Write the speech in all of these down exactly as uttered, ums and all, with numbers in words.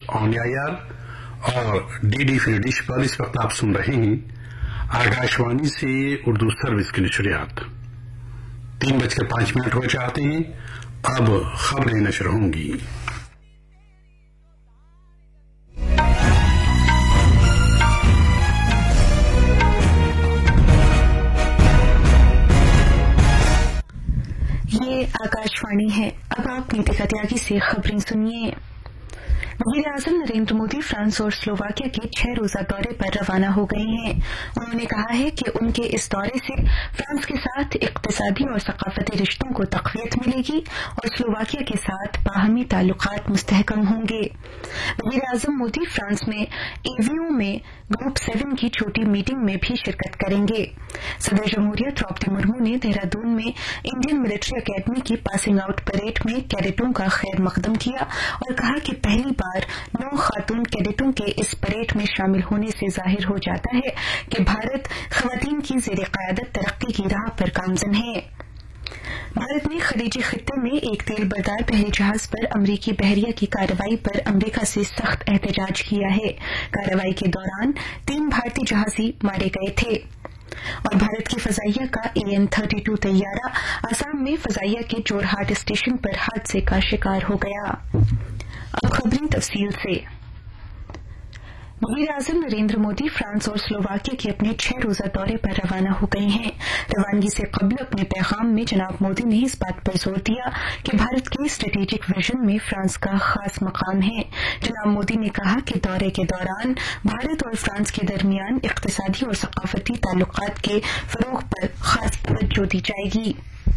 On air और DD free dish पर इस वक्त आप सुन रहे हैं आकाशवाणी से उर्दू सर्विस की नशरियात। तीन बजकर पांच मिनट हो जाते हैं। अब खबरें नशर होंगी। ये आकाशवाणी है। अब आप नीतिका त्यागी से खबरें सुनिए। वज़ीर आज़म नरेंद्र मोदी फ्रांस और स्लोवाकिया के छह रोजा दौरे पर रवाना हो गए हैं। उन्होंने कहा है कि उनके इस दौरे से फ्रांस के साथ इक्तिसादी और सकाफती रिश्तों को तक़वियत मिलेगी और स्लोवाकिया के साथ बाहमी ताल्लुकात मुस्तहकम होंगे। वज़ीर आज़म मोदी फ्रांस में एवियो में ग्रुप सेवन की छोटी मीटिंग में भी शिरकत करेंगे। सदर जमहूरियत द्रौपदी मुर्मू ने देहरादून में इंडियन मिलिट्री अकेडमी की पासिंग आउट परेड में कैडेटों का खैर मकदम किया और कहा कि पहली बार नौ खातून कैडेटों के इस परेड में शामिल होने से जाहिर हो जाता है कि भारत खवातीन की ज़ेर क़यादत तरक्की की राह पर गामज़न है। भारत ने खलीजी खित्ते में एक तेल बरदार बहरी जहाज पर अमरीकी बहरिया की कार्रवाई पर अमरीका से सख्त एहतजाज किया है। कार्रवाई के दौरान तीन भारतीय जहाजी मारे गए थे और भारत की फजाइया का A N thirty two तैयारा Assam में फजाइया के जोरहाट स्टेशन पर हादसे का शिकार हो गया। अब खबरें तफसील से। वज़ीर आज़म नरेंद्र मोदी फ्रांस और स्लोवाकिया के अपने छह रोजा दौरे पर रवाना हो गए हैं। रवानगी से कबल अपने पैगाम में जनाब मोदी ने इस बात पर जोर दिया कि भारत के स्ट्रेटेजिक विजन में फ्रांस का खास मकाम है। जनाब मोदी ने कहा कि दौरे के दौरान भारत और फ्रांस के दरमियान इक्तिसादी और सकाफती ताल्लुकात के फरोग पर खास तवज्जो दी जाएगी।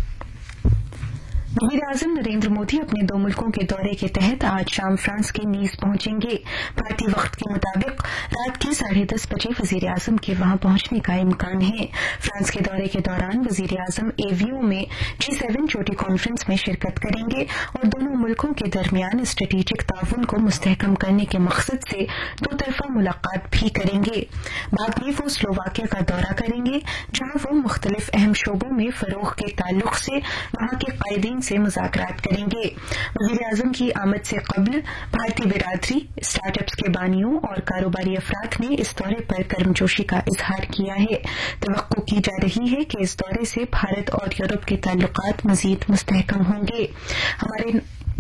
वज़ीर आज़म नरेंद्र मोदी अपने दो मुल्कों के दौरे के तहत आज शाम फ्रांस के नीस पहुंचेंगे। भारतीय वक्त के मुताबिक रात के साढ़े दस बजे वज़ीर आज़म के वहां पहुंचने का इम्कान है। फ्रांस के दौरे के दौरान वज़ीर आज़म एवियो में जी सेवन चोटी कॉन्फ्रेंस में शिरकत करेंगे और दोनों मुल्कों के दरमियान स्ट्रेटेजिक ताउन को मुस्तहकम करने के मकसद से दो तरफा मुलाकात भी करेंगे। बाद में वो स्लोवाकिया का दौरा करेंगे, जहां वो मुख्तलिफ अहम शोबों में फरोग के ताल्लुक से वहां के कायदीन से मुज़ाकरात करेंगे। वज़ीर आज़म की आमद से कबल भारतीय बिरादरी, स्टार्टअप्स के बानियों और कारोबारी अफराद ने इस दौरे पर गर्मजोशी का इजहार किया है। तवक्को की जा रही है कि इस दौरे से भारत और यूरोप के ताल्लुकात मजीद मुस्तहकम होंगे। हमारे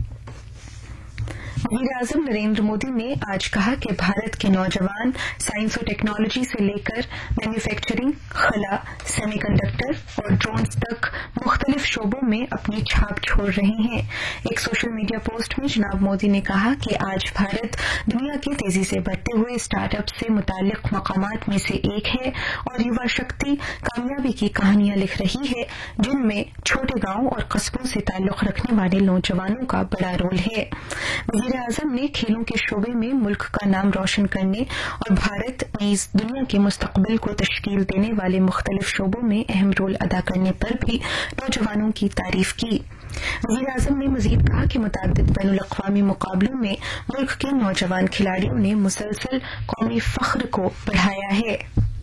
वज़ीर आज़म नरेंद्र मोदी ने आज कहा कि भारत के नौजवान साइंस और टेक्नोलॉजी से लेकर मैन्युफैक्चरिंग, खला, सेमीकंडक्टर और ड्रोन्स तक मुख्तलिफ शोबों में अपनी छाप छोड़ रहे हैं। एक सोशल मीडिया पोस्ट में जनाब मोदी ने कहा कि आज भारत दुनिया के तेजी से बढ़ते हुए स्टार्टअप से मुताल्लिक मकामात में से एक है और युवा शक्ति कामयाबी की कहानियां लिख रही है, जिनमें छोटे गांव और कस्बों से ताल्लुक रखने वाले नौजवानों का बड़ा रोल है। वज़ीर आज़म ने खेलों के शोबे में मुल्क का नाम रोशन करने और भारत नीज़ दुनिया के मुस्तकबिल को तश्कील देने वाले मुख्तलिफ शोबों में अहम रोल अदा करने पर भी नौजवानों की तारीफ की। वज़ीर आज़म ने मजीद कहा कि मुतअद्दिद बैनुल अक़वामी मुकाबलों में मुल्क के नौजवान खिलाड़ियों ने मुसलसल कौमी फख्र को बढ़ाया है।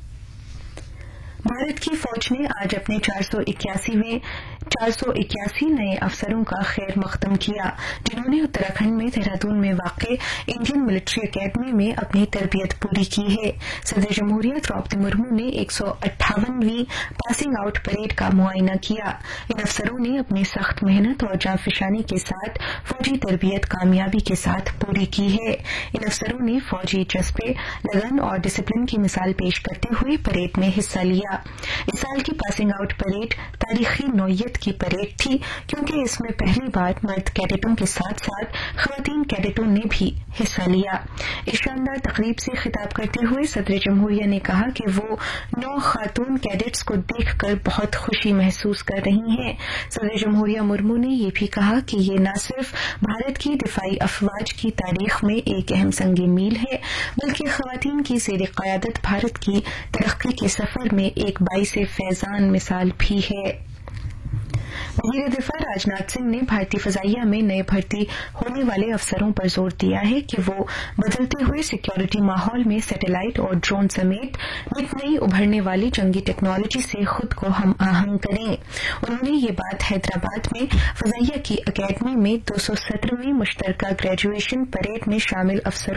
भारत की फौज ने आज अपने चार सौ इक्यासीवें चार सौ इक्यासी नए अफसरों का खैर मकदम किया, जिन्होंने उत्तराखंड में देहरादून में वाक़े इंडियन मिलिट्री अकेडमी में अपनी तरबियत पूरी की है। सदर जमहूरियत द्रौपदी मुर्मू ने एक सौ अट्ठावनवीं पासिंग आउट परेड का मुआयना किया। इन अफसरों ने अपनी सख्त मेहनत और जांफिशानी के साथ फौजी तरबियत कामयाबी के साथ पूरी की है। इन अफसरों ने फौजी जज्बे, लगन और डिसिप्लिन की मिसाल पेश करते हुए परेड में हिस्सा लिया। इस साल की पासिंग आउट परेड तारीखी नौयत की परेड थी, क्योंकि इसमें पहली बार मर्द कैडेटों के साथ साथ खवातीन कैडेटों ने भी हिस्सा लिया। इस शानदार तकरीब से खिताब करते हुए सदर जमहूरिया ने कहा कि वो नौ खातून कैडेट्स को देखकर बहुत खुशी महसूस कर रही हैं। सदर जमहूरिया मुर्मू ने यह भी कहा कि ये न सिर्फ भारत की दिफाई अफवाज की तारीख में एक अहम संग मील है, बल्कि खवातीन की ज़ेर क़यादत भारत की तरक्की के सफर में एक बाइसे फैजान मिसाल भी है। वज़ीर दिफा राजनाथ सिंह ने भारतीय फजाइया में नए भर्ती होने वाले अफसरों पर जोर दिया है कि वो बदलते हुए सिक्योरिटी माहौल में सैटेलाइट और ड्रोन समेत नित नई उभरने वाली जंगी टेक्नोलॉजी से खुद को हम आहंग करें। उन्होंने ये बात हैदराबाद में फजाइया की अकेडमी में दो सौ सत्रहवीं मुश्तरका ग्रेजुएशन परेड में शामिल अफसरों